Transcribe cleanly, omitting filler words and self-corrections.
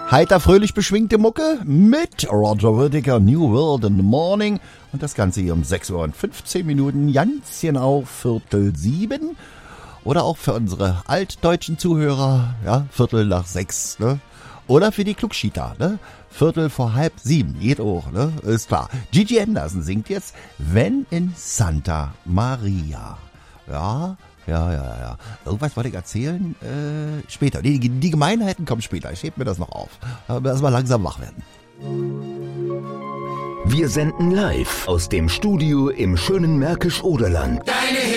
Heiter, fröhlich beschwingte Mucke mit Roger Whittaker, New World in the Morning. Und das Ganze hier um 6 Uhr und 15 Minuten, ganz genau 6:45. Oder auch für unsere altdeutschen Zuhörer, ja, 6:15, ne? Oder für die Klugschieter, ne? 6:45, geht auch, ne? Ist klar. Gigi Anderson singt jetzt Wenn in Santa Maria. Ja. Irgendwas wollte ich erzählen? Später. Die Gemeinheiten kommen später. Ich heb mir das noch auf. Aber erstmal langsam wach werden. Wir senden live aus dem Studio im schönen Märkisch-Oderland. Deine